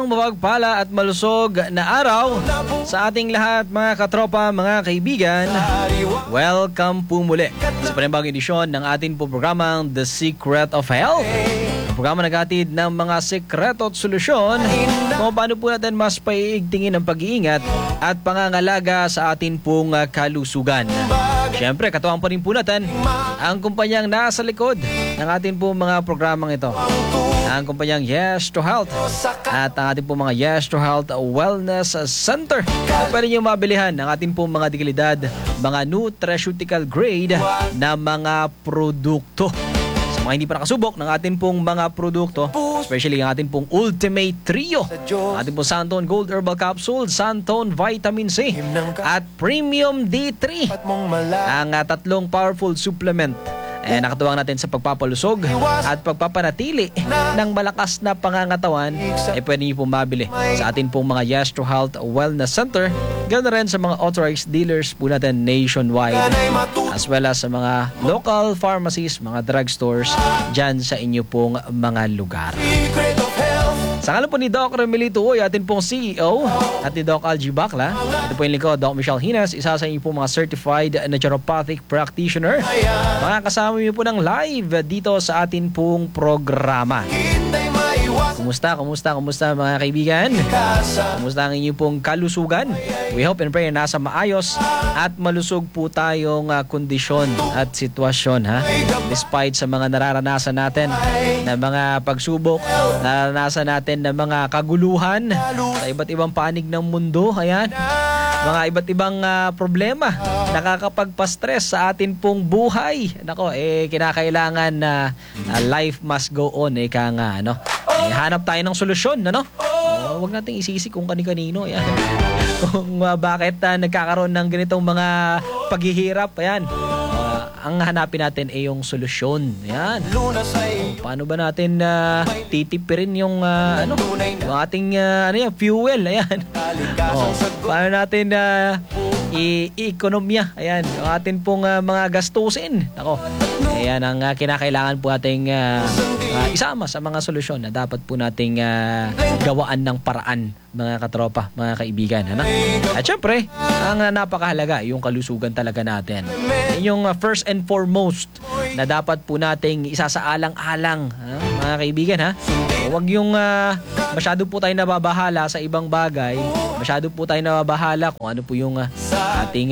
mapagpala at malusog na araw sa ating lahat mga katropa, mga kaibigan. Welcome po muli sa panibagong edisyon ng ating po programang The Secret of Health. Ang programa naghatid ng mga sekreto at solusyon kung paano po natin mas paiigtingin ang pag-iingat at pangangalaga sa atin pong kalusugan. Siyempre, katuwang pa rin po natin ang kumpanyang nasa likod ng ating pong mga programang ito. Ang kumpanyang Yes to Health at ang ating pong mga Yes to Health Wellness Center. Pwede nyo mabilihan ang ating pong mga dekalidad, mga nutraceutical grade na mga produkto. Sa mga hindi pa nakasubok ng ating pong mga produkto, especially ang ating pong Ultimate Trio, ating pong Santon Gold Herbal Capsule, Santon Vitamin C at Premium D3, ang tatlong powerful supplement nakatuwang natin sa pagpapalusog at pagpapanatili ng malakas na pangangatawan. Pwede niyo pong mabili sa atin pong mga Yes to Health Wellness Center, ganoon rin sa mga authorized dealers po natin nationwide, as well as sa mga local pharmacies, mga drugstores dyan sa inyo pong mga lugar. Sa ngalan po ni Doc Remelito Uy, atin pong CEO, at ni Doc Algie Bacla, ito po yung lingkod, Doc Michelle Hinas, isa sa inyo po mga certified naturopathic practitioner. Mga kasama niyo po ng live dito sa atin pong programa. Kumusta mga kaibigan? Kumusta ang inyo pong kalusugan? We hope and pray na nasa maayos at malusog po tayong kondisyon at sitwasyon, ha? Despite sa mga nararanasan natin na mga pagsubok, nararanasan natin na mga kaguluhan sa iba't ibang panig ng mundo, ayan, mga iba't ibang problema nakakapagpa-stress sa atin pong buhay. Nako, kinakailangan na life must go on, ika nga, ano? Hanap tayo ng solusyon, ano? Huwag nating isisi kung kani-kanino, ayan. Kung bakit nagkakaroon ng ganitong mga paghihirap, ayan. Ang hanapin natin ay yung solusyon. Ayan. Paano ba natin titipirin yung yung ating fuel? Ayan. Paano natin i-ekonomiya? Ayan, yung atin pong mga gastusin. Ako. Ayan ang kinakailangan po ating isama sa mga solusyon na dapat po nating gawaan ng paraan, mga katropa, mga kaibigan. Ano? At syempre, ang napakahalaga, yung kalusugan talaga natin. Yung first and foremost na dapat po nating isasaalang-alang, mga kaibigan, ha? Huwag yung masyado po tayo nababahala sa ibang bagay, masyado po tayo nababahala kung ano po yung ating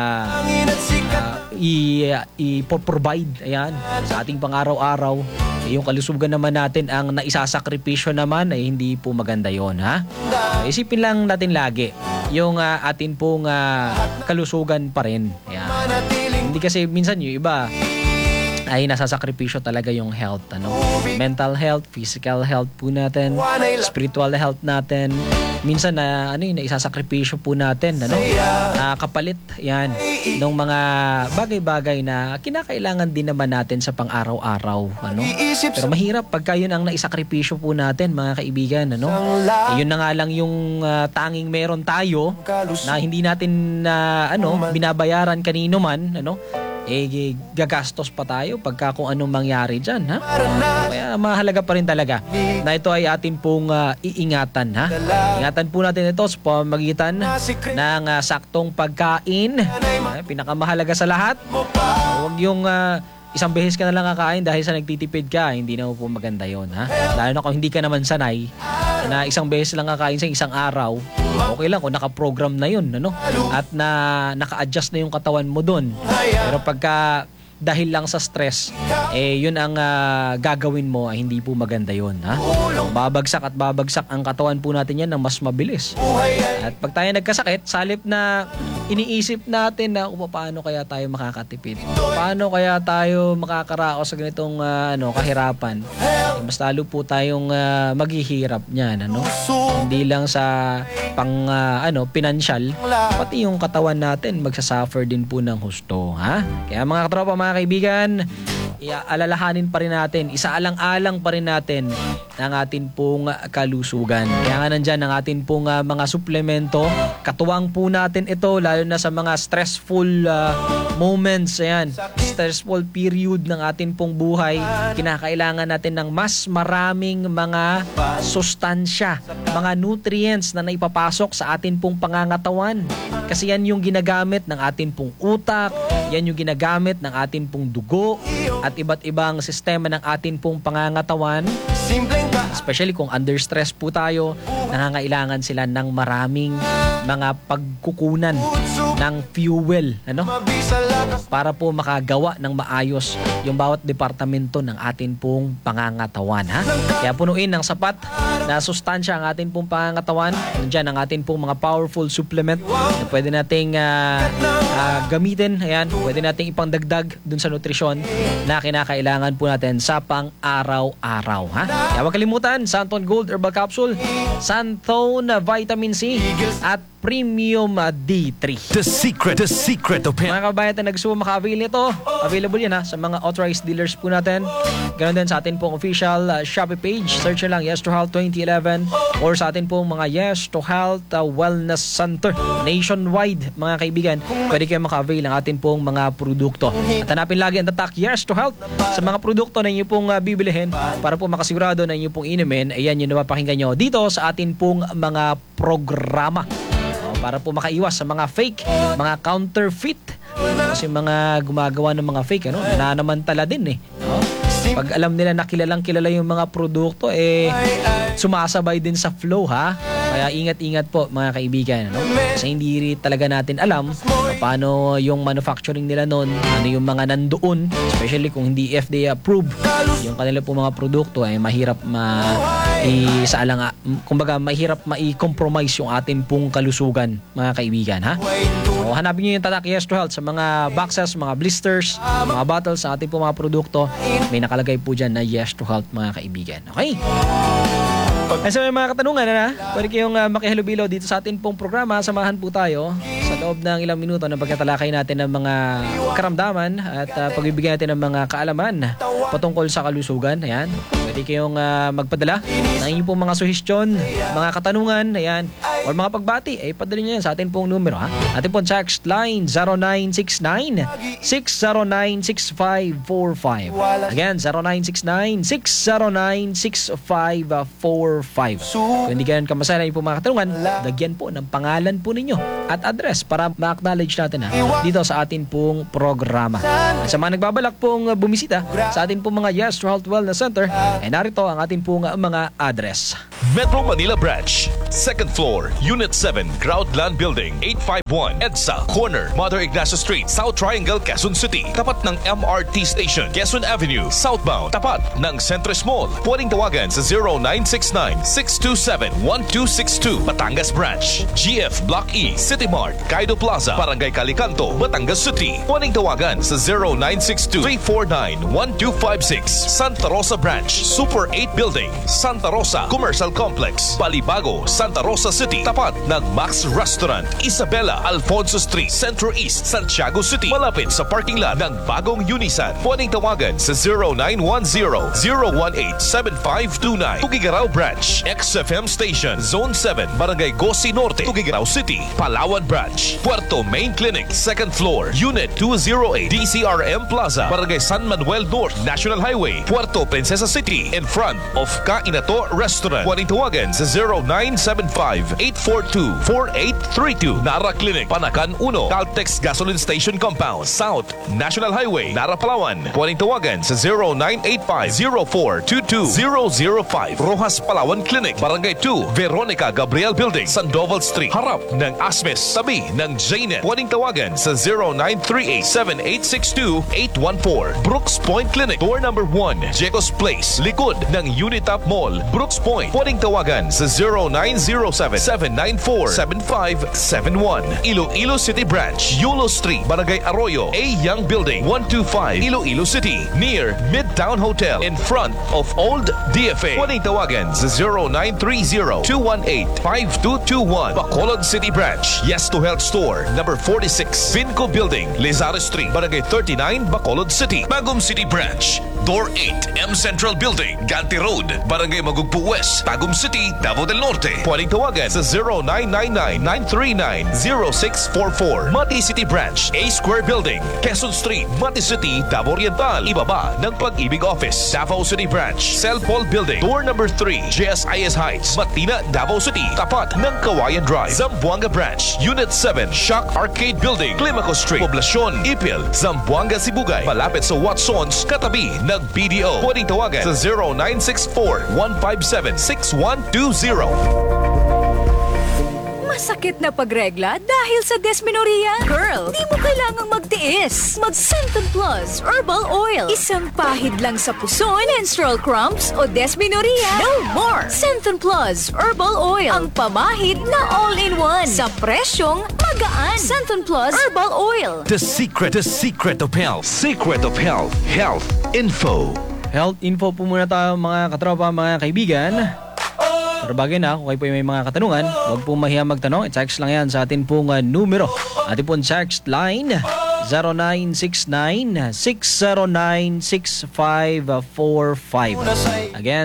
i-provide, ayan, sa ating pang-araw-araw. Yung kalusugan naman natin ang naisasakripisyo naman ay hindi po maganda yon, ha? Isipin lang natin lagi yung atin pong kalusugan pa rin. Ayan. Hindi kasi minsan yung iba ay nasasakripisyo talaga yung health, ano? Mental health, physical health po natin, spiritual health natin. Minsan na isasakripisyo po natin, ano? Kapalit yan ng mga bagay-bagay na kinakailangan din naman natin sa pang-araw-araw, ano? Pero mahirap pagka yun ang naisakripisyo po natin, mga kaibigan, ano? Yun na nga lang yung tanging meron tayo na hindi natin binabayaran kanino man, ano? Gagastos pa tayo pagka kung anong mangyari dyan, ha? Kaya mahalaga pa rin talaga na ito ay atin pong iingatan, ha? Ingatan po natin ito sa pamamagitan ng saktong pagkain. Pinakamahalaga sa lahat, huwag yung isang beses ka na lang kakain dahil sa nagtitipid ka, hindi na po maganda yon, ha? Lalo na kung hindi ka naman sanay na isang beses lang kakain sa isang araw, okay lang kung naka-program na yun, ano? At na naka-adjust na yung katawan mo dun. Pero pagka dahil lang sa stress, yun ang gagawin mo, ay hindi po maganda yun, ha? Babagsak at babagsak ang katawan po natin yan ng mas mabilis. At pag tayo nagkasakit, salip na iniisip natin na paano kaya tayo makakatipid, paano kaya tayo makakaraos sa ganitong kahirapan, mas lalo po tayong maghihirap niyan, ano? Hindi lang sa pinansyal, pati yung katawan natin magsasuffer din po ng husto, ha? Kaya mga katropa, mga kaibigan, alalahanin pa rin natin, isaalang-alang pa rin natin ang atin pong kalusugan. Kaya nga nandyan ang atin pong mga suplemento. Katuwang po natin ito lalo na sa mga stressful moments. Ayan, stressful period ng atin pong buhay. Kinakailangan natin ng mas maraming mga sustansya, mga nutrients na naipapasok sa atin pong pangangatawan. Kasi yan yung ginagamit ng atin pong utak, yan yung ginagamit ng atin pong dugo at iba't ibang sistema ng atin pong pangangatawan. Especially kung under stress po tayo, nangangailangan sila ng maraming mga pagkukunan ng fuel, para po makagawa ng maayos yung bawat departamento ng atin pong pangangatawan, ha? Kaya punuin ng sapat na sustansya ang atin pong pangangatawan. Nandiyan ang atin pong mga powerful supplement na pwede nating gamitin. Ayan, pwede nating ipangdagdag dun sa nutrisyon na kinakailangan po natin sa pang-araw-araw, ha? Kaya huwag kalimutan, Santon Gold Herbal Capsule, Santon Vitamin C at Premium D3. The secret of Mga kabayan na nagsuwa maka-avail nito, available yan sa mga authorized dealers po natin. Ganon din sa atin pong official Shopee page. Search lang Yes to Health 2011 or sa atin pong mga Yes to Health Wellness Center nationwide, mga kaibigan. Pwede kayo maka-avail ng atin pong mga produkto. At hanapin lagi ang tatak Yes to Health sa mga produkto na inyo pong bibilihin para po makasigurado na inyo pong inumin. Ayan yung napapakinggan nyo dito sa atin pong mga programa. Para po makaiwas sa mga fake, mga counterfeit. Kasi mga gumagawa ng mga fake, nanamantala din Pag alam nila na kilalang kilala yung mga produkto, sumasabay din sa flow, ha? Kaya ingat-ingat po, mga kaibigan, Kasi hindi talaga natin alam paano yung manufacturing nila nun, ano yung mga nandoon, especially kung hindi FDA approved yung kanila po mga produkto, mahirap kumbaga mahirap mai-compromise yung atin pong kalusugan, mga kaibigan, ha? So, hanapin nyo yung tatak Yes to Health sa mga boxes, mga blisters, mga bottles sa ating pong mga produkto. May nakalagay po dyan na Yes to Health, mga kaibigan. Okay? Ay sa mga katanungan pwede kayong makihalubilo dito sa atin pong programa. Samahan po tayo sa loob ng ilang minuto na pagkatalakay natin ng mga karamdaman at pagbibigyan natin ng mga kaalaman patungkol sa kalusugan. Ayan. Pwede kayong magpadala ng inyong pong mga suhestyon, mga katanungan, ayan, or mga pagbati, padali nyo yan sa atin pong numero, ha? Atin pong text line 0969-609-6545. Again, 0969-609-6545. Kung hindi ganyan kamasaya na yung mga katanungan, lagyan po ng pangalan po ninyo at address para ma-acknowledge natin dito sa atin pong programa. At sa mga nagbabalak pong bumisita sa atin pong mga Yes to Health Wellness Center, narito ang atin pong mga address. Metro Manila Branch, 2nd floor, Unit 7, Groundland Building, 851 EDSA, corner, Mother Ignacio Street, South Triangle, Quezon City. Tapat ng MRT Station, Quezon Avenue, southbound. Tapat ng Centris Mall. Pwedeng tawagan sa 0969-627-1262. Batangas Branch, GF Block E, City Mart, Kaido Plaza, Barangay Calicanto, Batangas City. Pwedeng tawagan sa 0962-349-1256. Santa Rosa Branch, Super 8 Building, Santa Rosa Commercial Complex, Balibago, Santa Rosa City. Tapat ng Max Restaurant, Isabela, Alfonso Street, Centro East, Santiago City. Malapit sa parking lot ng bagong Unisan. Pwedeng tawagan sa 0910-018-7529. Tugigaraw Branch, XFM Station, Zone 7, Barangay Gosi Norte, Tugigaraw City. Palawan Branch, Puerto Main Clinic, 2nd floor, Unit 208, DCRM Plaza, Barangay San Manuel North, National Highway, Puerto Princesa City, in front of Kainato Restaurant. Pwedeng tawagan sa 0975-842-4832. Nara Clinic, Panakan 1, Caltex Gasoline Station Compound, South National Highway, Nara, Palawan. Pwedeng tawagan sa 0985-0422-005. Rojas Palawan Clinic, Barangay 2, Veronica Gabriel Building, Sandoval Street, harap ng Asmes, tabi ng Jnet. Pwedeng tawagan sa 0938-7862-814. Brooks Point Clinic, door number 1, Jecos Place, likod ng Unitap Mall, Brooks Point. Pwedeng Pwedeng tawagan sa 0907-794-7571. Iloilo City Branch, Yulo Street, Barangay Arroyo, A. Young Building, 125, Iloilo City, near Midtown Hotel, in front of Old DFA. Pwedeng tawagan sa 0930-218-5221. Bacolod City Branch, Yes to Health Store, number 46, Vinco Building, Lizares Street, Barangay 39, Bacolod City. Bagum City Branch, Door 8, M Central Building, Ganti Road, Barangay Magugpo West, Tagum City, Davao del Norte. Pwedeng tawagan sa 0999-939-0644. Mati City Branch, A Square Building, Quezon Street, Mati City, Davao Oriental. Ibaba ng Pag-ibig Office. Davao City Branch, Celpol Building, door number 3, JSIS Heights, Matina, Davao City, tapat ng Kawayan Drive. Zamboanga Branch, Unit 7, Shock Arcade Building, Climaco Street, Poblacion, Ipil, Zamboanga, Sibugay, malapit sa Watsons, katabi ng BDO. Pwedeng tawagan sa 0964-157-6120. Masakit na pagregla dahil sa dysmenorrhea? Girl, di mo kailangang magtiis. Mag Centum Plus Herbal Oil. Isang pahid lang sa puson, menstrual cramps o dysmenorrhea. No more! Centum Plus Herbal Oil. Ang pamahid na all-in-one. Sa presyong magaan. Centum Plus Herbal Oil. The secret of health. Secret of health. Health info. Health info po muna tayo mga katropa, mga kaibigan. Pero bagay na, kung kayo po may mga katanungan, huwag po mahiyang magtanong. I-text lang yan sa atin pong numero. Atin pong text line 0969-609-6545. Again,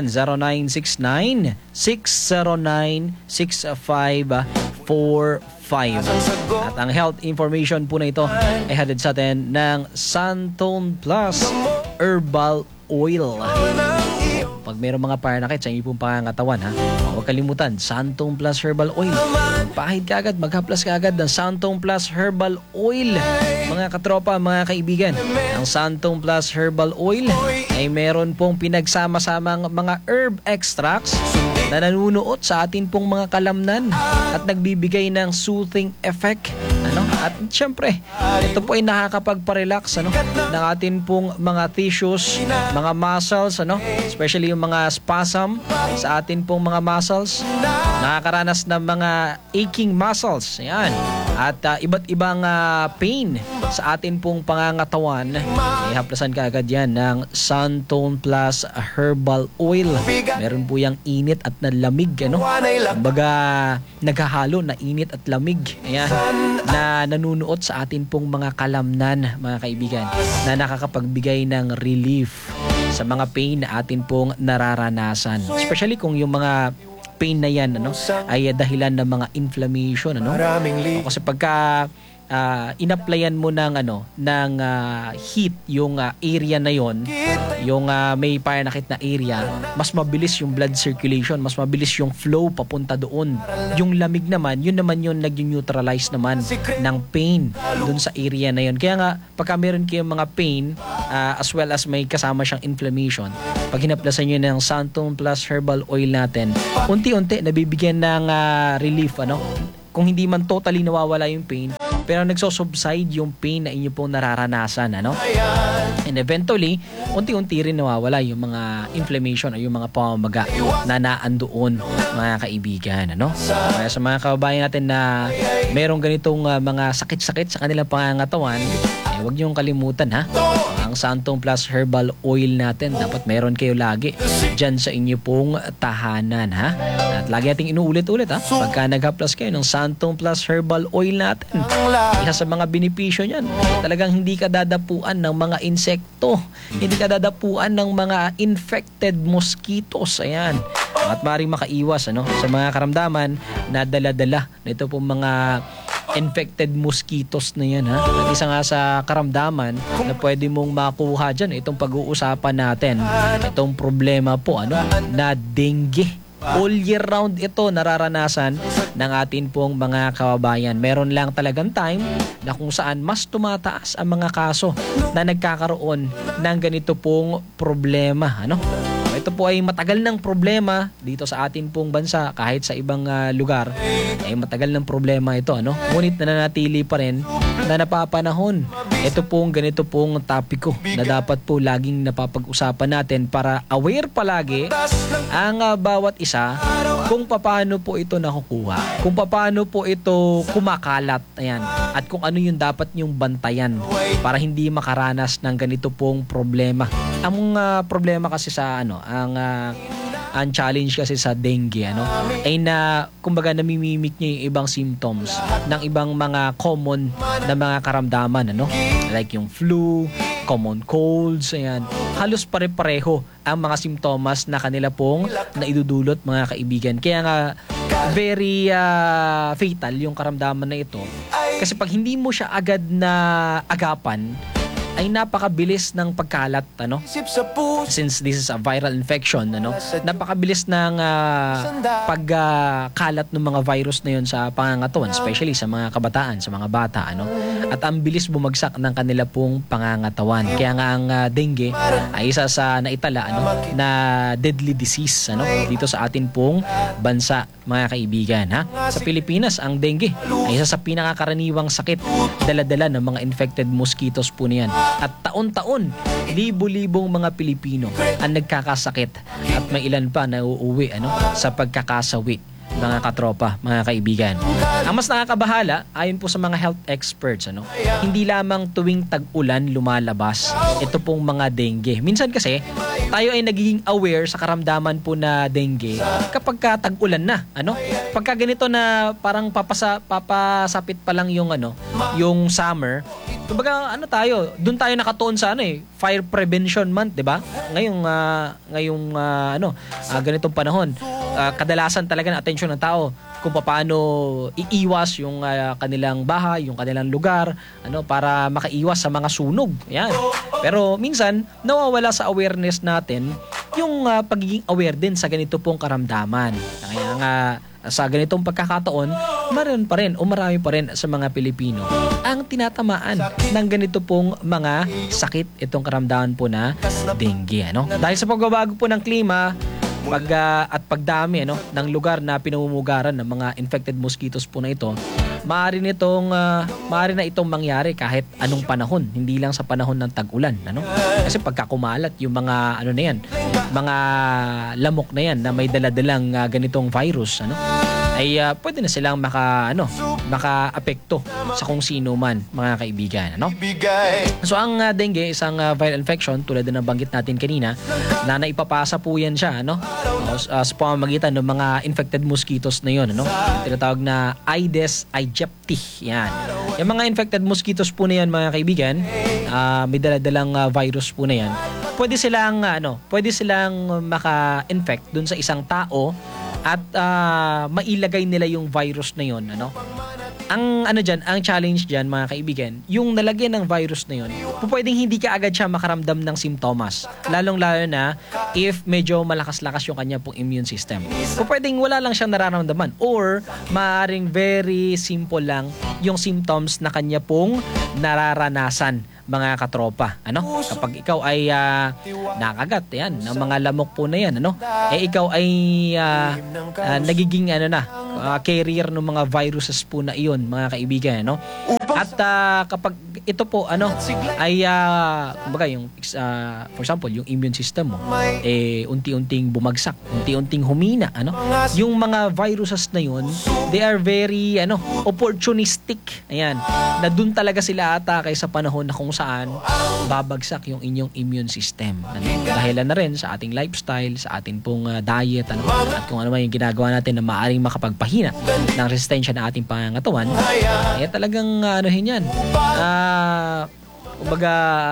0969-609-6545. At ang health information po na ito ay hatid sa atin ng Santon Plus Herbal Oil. Pag mayroong mga paranakit sa inyong pangangatawan, ha? Huwag kalimutan, Santon Plus Herbal Oil. Pahid ka agad, maghaplas ka agad ng Santon Plus Herbal Oil. Mga katropa, mga kaibigan, ang Santon Plus Herbal Oil ay meron pong pinagsama-samang mga herb extracts na nanunuot sa atin pong mga kalamnan at nagbibigay ng soothing effect. At syempre, ito po ay nakakapagparelax ng atin pong mga tissues, mga muscles, especially yung mga spasm sa atin pong mga muscles. Nakakaranas ng mga aching muscles. Ayan. At iba't ibang pain sa atin pong pangangatawan. Ihaplasan ka agad yan ng Santon Plus Herbal Oil. Meron po yung init at nalamig. Kumbaga, naghahalo na init at lamig. Ayan. Na nanunuot sa atin pong mga kalamnan, mga kaibigan, na nakakapagbigay ng relief sa mga pain na atin pong nararanasan. Especially kung yung mga pain na yan ay dahilan ng mga inflammation. Kasi pagka inapplyan mo ng heat yung area na yon, yung may paranakit na area, mas mabilis yung blood circulation, mas mabilis yung flow papunta doon. Yung lamig naman, yun naman yung nag-neutralize naman ng pain doon sa area na yon. Kaya nga, pagka meron kayong mga pain, as well as may kasama siyang inflammation, pag hinaplasan nyo ng Santon Plus Herbal Oil natin, unti-unti nabibigyan ng relief, kung hindi man totally nawawala yung pain, pero nagso-subside yung pain na inyo pong nararanasan, and eventually unti-unti rin nawawala yung mga inflammation o yung mga pamamaga na naandoon, mga kaibigan, Kaya sa mga kababayan natin na merong ganitong mga sakit-sakit sa kanilang pangangatawan, huwag niyong kalimutan, ang Santon Plus Herbal Oil natin. Dapat meron kayo lagi dyan sa inyo pong tahanan, At lagi nating inuulit-ulit, pagka naghaplas kayo ng Santon Plus Herbal Oil natin, isa sa mga benepisyo niyan, talagang hindi ka dadapuan ng mga insekto, hindi ka dadapuan ng mga infected mosquitoes. Ayan. At maaaring makaiwas sa mga karamdaman na dala-dala nito pong mga infected mosquitoes na yan, At isa nga sa karamdaman na pwede mong makuha dyan, itong pag-uusapan natin, itong problema po, na dengue. All year round ito nararanasan ng atin pong mga kababayan. Meron lang talagang time na kung saan mas tumataas ang mga kaso na nagkakaroon ng ganito pong problema, Ito po ay matagal ng problema dito sa atin pong bansa, kahit sa ibang lugar ay matagal ng problema ito, Ngunit nananatili pa rin na napapanahon ito pong ganito pong topiko na dapat po laging napapag-usapan natin para aware palagi ang bawat isa kung paano po ito nakukuha, kung paano po ito kumakalat, ayan, at kung ano yung dapat yung bantayan para hindi makaranas ng ganito pong problema. Ang problema kasi sa ang challenge kasi sa dengue ay na kumbaga namimimik niya yung ibang symptoms ng ibang mga common na mga karamdaman like yung flu, common colds, ayan. Halos pare-pareho ang mga simptomas na kanila pong naidudulot, mga kaibigan. Kaya nga very fatal yung karamdaman na ito. Kasi pag hindi mo siya agad na agapan, ay napakabilis ng pagkalat, since this is a viral infection, napakabilis ng pagkalat ng mga virus na yun sa pangangatawan, especially sa mga kabataan, sa mga bata, at ang bilis bumagsak ng kanila pong pangangatawan. Kaya nga ang dengue ay isa sa naitala na deadly disease dito sa atin pong bansa, mga kaibigan. Sa Pilipinas, ang dengue ay isa sa pinakakaraniwang sakit dala-dala ng mga infected mosquitoes po niyan. At taon-taon, libo-libong mga Pilipino ang nagkakasakit at may ilan pa na uuwi sa pagkakasawi, mga katropa, mga kaibigan. Ang mas nakakabahala, ayon po sa mga health experts, hindi lamang tuwing tag-ulan lumalabas ito pong mga dengue. Minsan kasi, tayo ay nagiging aware sa karamdaman po na dengue kapag tag-ulan na. Pagka ganito na parang papasapit pa lang yung yung summer, kumbaga doon tayo nakatuon sa Fire Prevention Month, 'di ba? Ngayong ganitong panahon, kadalasan talaga ng atensyon ng tao kung paano iiwas yung kanilang bahay, yung kanilang lugar, para makaiwas sa mga sunog. Yan. Pero minsan nawawala sa awareness natin yung pagiging aware din sa ganito pong karamdaman. Kaya nga sa ganitong pagkakataon, marami pa rin sa mga Pilipino ang tinatamaan ng ganito pong mga sakit, itong karamdaman po na dengue. Dahil sa pagbabago po ng klima, at pagdami ng lugar na pinamumugaran ng mga infected mosquitoes po na ito, maaari na itong mangyari kahit anong panahon, hindi lang sa panahon ng tag-ulan. Kasi pagka kumalat yung mga mga lamok na yan na may daladalang ganitong virus, ay pwede na silang maka-apekto sa kung sino man, mga kaibigan. So ang dengue, isang viral infection tulad na nabanggit natin kanina, na naipapasa po yan siya sa pamamagitan ng mga infected mosquitoes na yun, tinatawag na Aedes aegypti. Yan. Yung mga infected mosquitoes po na yan, mga kaibigan, may daladalang virus po na yan. Pwede silang maka-infect dun sa isang tao at mailagay nila yung virus na yon. Ang challenge diyan, mga kaibigan, yung nalagyan ng virus na yon, pwedeng hindi ka agad siya makaramdam ng simptomas, lalong-lalo na if medyo malakas-lakas yung kanya pong immune system. Pwedeng wala lang siyang nararamdaman, or maaring very simple lang yung symptoms na kanya pong nararanasan, mga katropa. Kapag ikaw ay nakagat yan ng mga lamok po na yan, ikaw ay nagiging carrier ng mga viruses po na iyon, mga kaibigan. At kapag ito po ay kumbaga yung for example, yung immune system mo unti-unting bumagsak, unti-unting humina, yung mga viruses na yun, they are very opportunistic. Ayan, na dun talaga sila atake sa panahon na kung saan babagsak yung inyong immune system. Dahilan na rin sa ating lifestyle, sa ating pong diet, at kung ano man yung ginagawa natin na maaaring makapagpahina ng resistensya ng ating pangangatawan, talagang yan. Kumbaga,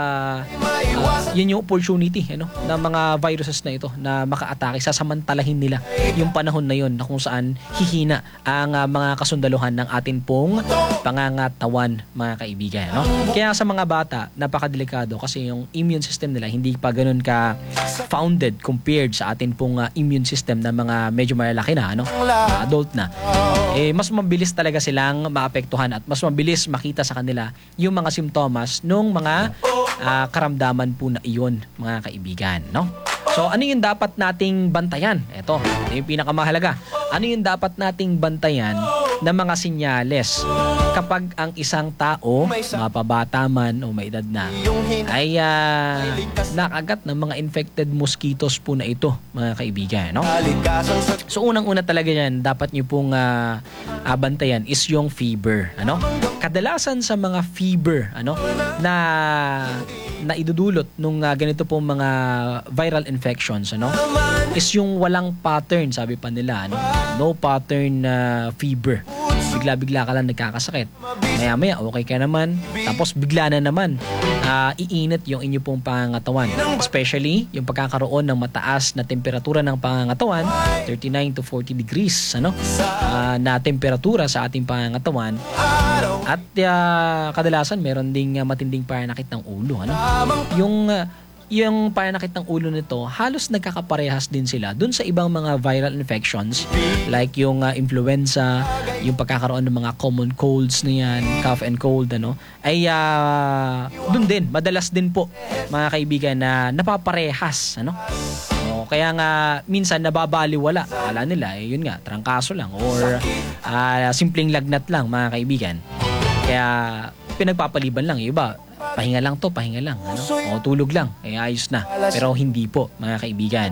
yun yung opportunity ng mga viruses na ito na maka-atake, sasamantalahin nila yung panahon na yun na kung saan hihina ang mga kasundaluhan ng atin pong pangangatawan, mga kaibigan. Kaya sa mga bata, napakadelikado kasi yung immune system nila hindi pa ganun ka founded compared sa atin pong immune system na mga medyo malalaki na, adult na. Mas mabilis talaga silang maapektuhan at mas mabilis makita sa kanila yung mga simptomas nung mga karamdaman po na iyon, mga kaibigan. So, ano yung dapat nating bantayan? Ito yung pinakamahalaga. Ano yung dapat nating bantayan na mga sinyales kapag ang isang tao, mapabata man o may edad na, ay nakagat ng mga infected mosquitoes po na ito, mga kaibigan, no? So unang-una talaga yan, dapat nyo pong bantayan is yung fever, ano? Kadalasan sa mga fever, ano, na idudulot nung ganito pong mga viral infections, ano, is yung walang pattern, sabi pa nila, ano? No pattern fever. Bigla-bigla ka lang nagkakasakit. Maya-maya, okay ka naman. Tapos bigla na naman, iinit yung inyo pong pangangatawan. Especially, yung pagkakaroon ng mataas na temperatura ng pangangatawan, 39 to 40 degrees, ano? Na temperatura sa ating pangangatawan. At kadalasan, meron ding matinding pananakit ng ulo, ano? Yung pananakit ng ulo nito, halos nagkakaparehas din sila dun sa ibang mga viral infections like yung influenza, yung pagkakaroon ng mga common colds na yan, cough and cold, ano, ay dun din, madalas din po, mga kaibigan, na napaparehas, ano. Kaya nga minsan nababaliwala. Akala nila, yun nga, trangkaso lang or simpleng lagnat lang, mga kaibigan. Kaya pinagpapaliban lang yung iba. Pahinga lang, ano? O tulog lang, ayos na. Pero hindi po, mga kaibigan.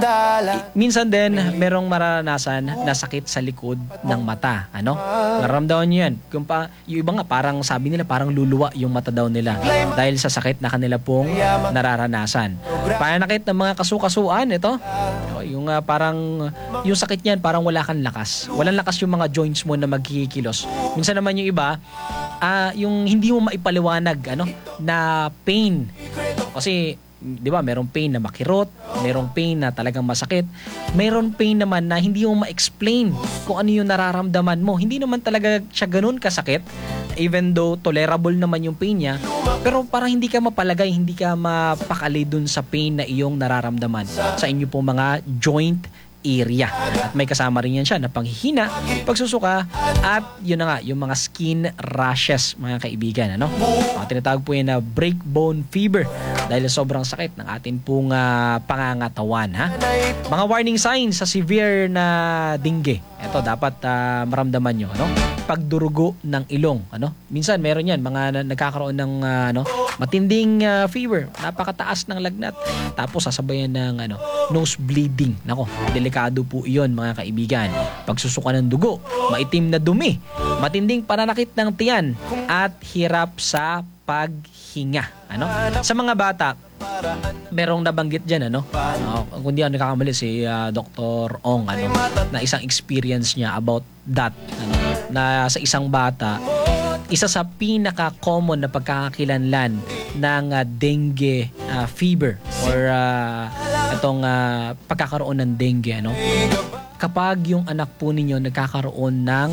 Minsan din, merong maranasan na sakit sa likod ng mata, ano? Nararamdaman nyo yan. Yung iba nga, parang sabi nila, parang luluwa yung mata daw nila dahil sa sakit na kanila pong nararanasan. Pananakit ng mga kasukasuan, ito. Yung yung sakit niyan, parang wala kang lakas. Walang lakas yung mga joints mo na magkikilos. Minsan naman yung iba, yung hindi mo maipaliwanag, ano, na pain. Kasi, di ba, merong pain na makirot, merong pain na talagang masakit, merong pain naman na hindi mo ma-explain kung ano yung nararamdaman mo. Hindi naman talaga siya ganun kasakit, even though tolerable naman yung pain niya, pero parang hindi ka mapalagay, hindi ka mapakali dun sa pain na iyong nararamdaman sa inyo pong mga joint area. At may kasama rin yan siya na panghihina, pagsusuka, at yun na nga, yung mga skin rashes, mga kaibigan, ano? Tinatawag po yan na breakbone fever dahil sobrang sakit ng atin pong pangangatawan, ha? Mga warning signs sa severe na dengue. Ito, dapat maramdaman nyo, ano? Pagdurugo ng ilong, ano? Minsan meron yan, mga nagkakaroon ng matinding fever, napakataas ng lagnat, tapos sasabayan ng nose bleeding. Nako, delikado po iyon, mga kaibigan. Pagsusuka ng dugo, maitim na dumi, matinding pananakit ng tiyan, at hirap sa paghinga. Ano? Sa mga bata, merong nabanggit dyan, ano? Kung di ako nakakamali, si Dr. Ong, na isang experience niya about that, na sa isang bata, isa sa pinaka-common na pagkakakilanlan ng dengue fever or itong pagkakaroon ng dengue, ano? Kapag yung anak po ninyo nagkakaroon ng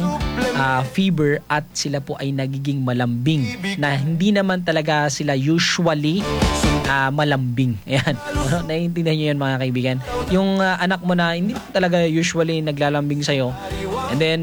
fever at sila po ay nagiging malambing, na hindi naman talaga sila usually malambing. Ayan. Naiintindihan nyo yan, mga kaibigan. Yung anak mo na hindi talaga usually naglalambing sa'yo, and then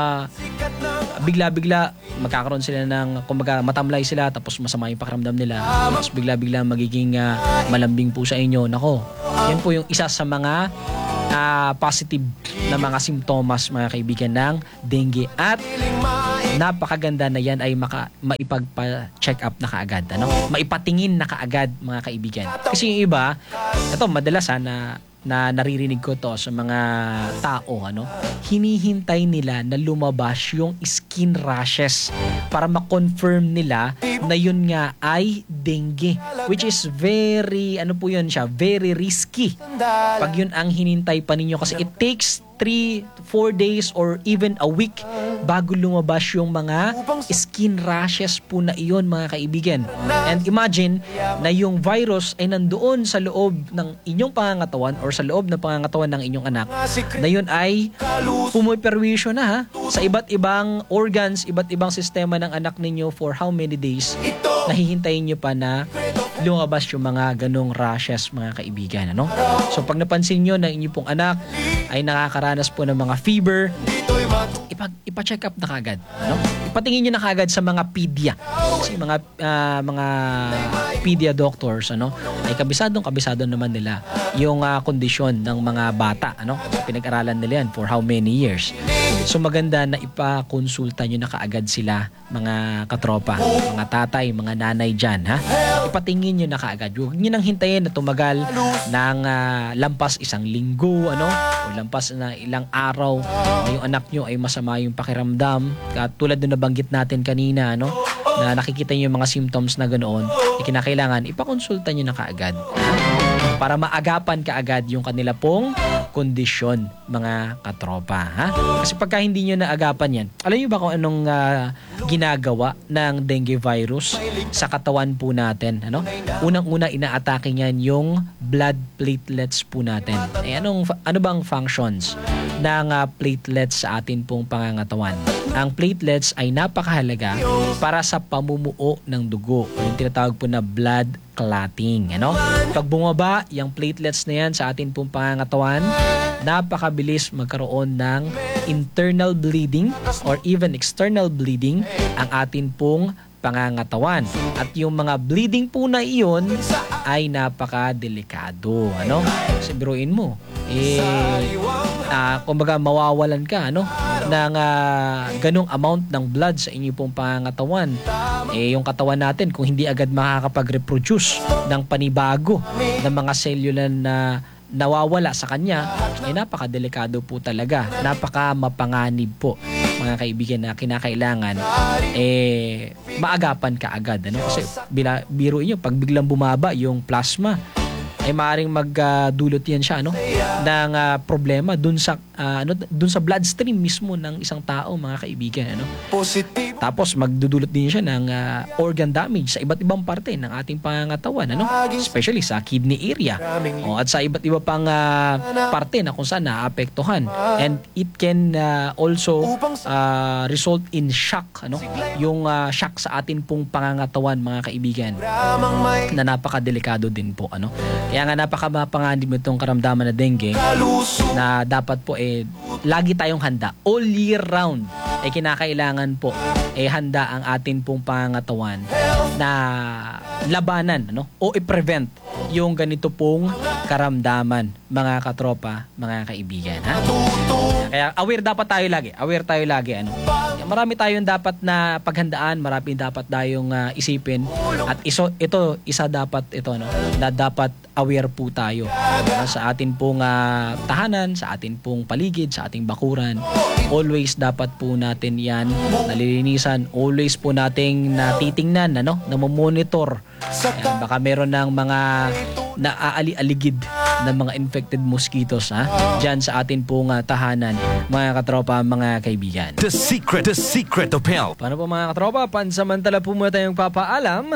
bigla-bigla magkakaroon sila ng, kumbaga, matamlay sila, tapos masama yung pakiramdam nila, tapos bigla-bigla magiging malambing po sa inyo. Nako, yan po yung isa sa mga positive na mga simptomas, mga kaibigan, ng dengue. At napakaganda na yan ay maipagpa-check up na kaagad, ano? Maipatingin na kaagad, mga kaibigan. Kasi yung iba, ito madalas na naririnig ko to sa mga tao, ano, hinihintay nila na lumabas yung skin rashes para ma-confirm nila na yun nga ay dengue, which is very, very risky pag yun ang hinintay pa ninyo, kasi it takes 3-4 days or even a week bago lumabas yung mga skin rashes po na iyon, mga kaibigan. And imagine na yung virus ay nandoon sa loob ng inyong pangangatawan or sa loob ng pangangatawan ng inyong anak, na yun ay pumiperwisyo na, ha, sa iba't ibang organs, iba't ibang sistema ng anak ninyo for how many days. Nahihintayin nyo pa na lumabas yung mga ganong rashes, mga kaibigan, ano? So pag napansin nyo na inyong pong anak ay nakakaranas po ng mga fever, ipa-check up na kagad, ano? Ipatingin nyo na kagad sa mga pedia. Kasi mga pedia doctors, ano, ay kabisado naman nila yung kondisyon ng mga bata, ano? Pinag-aralan nila yan for how many years. So maganda na ipakonsulta nyo na kaagad sila, mga katropa, mga tatay, mga nanay dyan, ha? Ipatingin nyo na kaagad. Huwag nyo nang hintayin na tumagal ng lampas 1 linggo, ano? O lampas na ilang araw na yung anak nyo ay masama yung pakiramdam. Tulad na nabanggit natin kanina, ano? Na nakikita nyo yung mga symptoms na ganoon, kinakailangan ipakonsulta nyo na kaagad, ha? Para maagapan kaagad yung kanila pong kondisyon, mga katropa, ha? Kasi pagka hindi nyo naagapan yan, alam nyo ba kung anong ginagawa ng dengue virus sa katawan po natin, ano? Unang-una, inaatake niyan yung blood platelets po natin. Ano bang functions ng platelets sa atin pong pangangatawan? Ang platelets ay napakahalaga para sa pamumuo ng dugo, o yung tinatawag po na blood clotting, ano? Pag bumaba yung platelets na yan sa atin pong pangangatawan, napakabilis magkaroon ng internal bleeding or even external bleeding ang atin pong pangangatawan. At yung mga bleeding po na iyon ay napakadelikado, ano? Kasi biruin mo, kumbaga mawawalan ka, ano, ng ganong amount ng blood sa inyo pong pangangatawan. Yung katawan natin, kung hindi agad makakapag-reproduce ng panibago ng mga selula na nawawala sa kanya, ay napakadelikado po talaga. Napaka-mapanganib po, mga kaibigan, na kinakailangan maagapan ka agad, ano? Kasi biruin nyo, pag biglang bumaba yung plasma, ay maaaring magdulot yan siya, ano, ng problema dun sa bloodstream mismo ng isang tao, mga kaibigan, ano. Tapos magdudulot din siya ng organ damage sa iba't ibang parte ng ating pangangatawan, ano, especially sa kidney area, at sa iba't iba pang parte na kung saan naapektuhan. And it can also result in shock, ano, yung shock sa atin pong pangangatawan, mga kaibigan, na napakadelikado din po, ano. Kaya nga napakamapanganib itong karamdaman na dengue, na dapat po lagi tayong handa. All year round kinakailangan po handa ang atin pong pangangatawan na labanan, ano, o i-prevent yung ganito pong karamdaman, mga katropa, mga kaibigan, ha? Kaya aware tayo lagi, ano. Marami tayong dapat na paghandaan, marami dapat tayong isipin, at isa dapat ito, no, na dapat aware po tayo sa atin pong tahanan, sa atin pong paligid, sa ating bakuran. Always dapat po natin yan nalilinisan, always po nating natitingnan, ano, namomonitor. Ayan, baka meron ng mga naaali-aligid ng mga infected mosquitoes, ha, dyan sa atin pong tahanan, mga katropa, mga kaibigan. The secret of health. Paano po, mga katropa? Pansamantala po muna tayong papaalam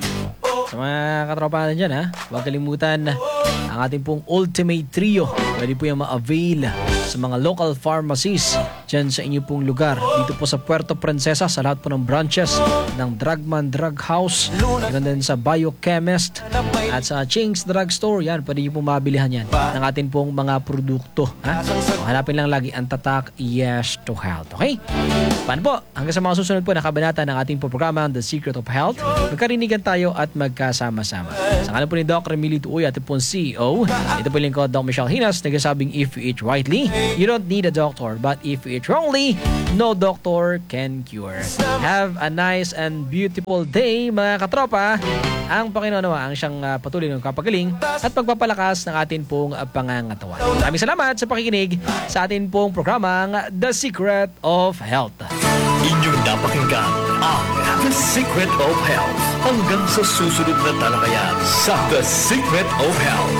sa mga katropa natin dyan, ha. Huwag kalimutan ang ating pong Ultimate Trio. Pwede po yung ma-avail sa mga local pharmacies dyan sa inyo pong lugar. Dito po sa Puerto Princesa, sa lahat po ng branches ng Drugman Drug House, ganoon din sa Biochemist at sa Ching's Drug Store. Yan, pwede nyo po mabilihan yan ng ating pong mga produkto, ha? So, hanapin lang lagi ang tatak Yes to Health. Okay? Paano po? Hanggang sa mga susunod po na kabanata ng ating po programa, The Secret of Health, magkarinigan tayo at magkasama-sama. Sa ngalan po ni Doc Remilio Tuoy, ating pong CEO, ito po yung lingkod, Doc Michelle Hinas, nagsasabing, if you eat rightly, you don't need a doctor, but if you eat wrongly, no doctor can cure. Have a nice and beautiful day, mga katropa. Ang Panginoon naman ang siyang patuloy ng kapagaling at pagpapalakas ng atin pong pangangatawan. Maraming salamat sa pakikinig sa atin pong programang The Secret of Health. Inyong napakinggan ang The Secret of Health. Hanggang sa susunod na talakayan sa The Secret of Health.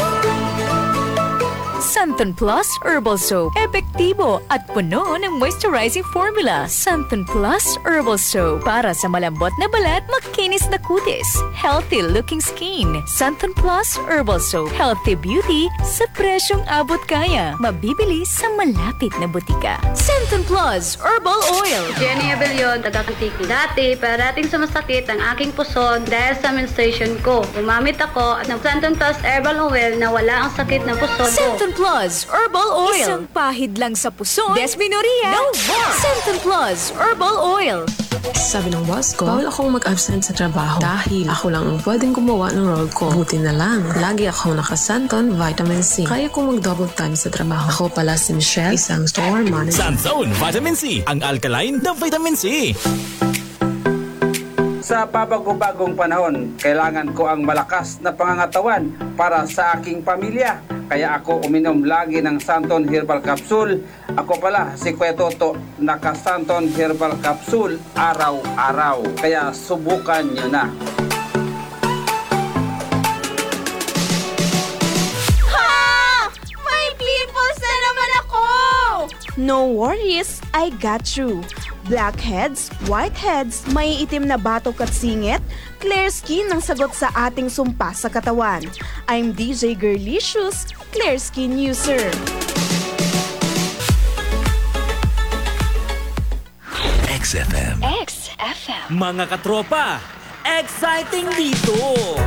Santon Plus Herbal Soap. Epektibo at puno ng moisturizing formula. Santon Plus Herbal Soap. Para sa malambot na balat, makinis na kutis. Healthy looking skin. Santon Plus Herbal Soap. Healthy beauty sa presyong abot kaya. Mabibili sa malapit na butika. Santon Plus Herbal Oil. Jenny Abellion, taga-Kantiki. Dati, parating sumasakit ang aking puson dahil sa menstruation ko. Gumamit ako ng Santon Plus Herbal Oil na wala ang sakit ng puson ko. Santon Plus Herbal Oil. Isang pahid lang sa puson. Desminorrhea. No more. Santon Plus Herbal Oil. Sabi ng boss ko, bawal akong mag-absent sa trabaho dahil ako lang ang pwedeng gumawa ng role ko. Buti na lang, lagi akong nakasanton vitamin C. Kaya kong mag-double time sa trabaho. Ako pala si Michelle, isang store manager. Sunzone Vitamin C, ang alkaline na vitamin C. Sa pabago-bagong panahon, kailangan ko ang malakas na pangangatawan para sa aking pamilya. Kaya ako uminom lagi ng Santon Herbal Capsule. Ako pala, si Kuya Toto, naka-Santon Herbal Capsule araw-araw. Kaya subukan nyo na. Ha! May pimples na naman ako! No worries, I got you. Blackheads, whiteheads, may itim na batok at singit, clear skin ang sagot sa ating sumpa sa katawan. I'm DJ Girlicious, clear skin user. XFM. XFM. Mga katropa, exciting dito!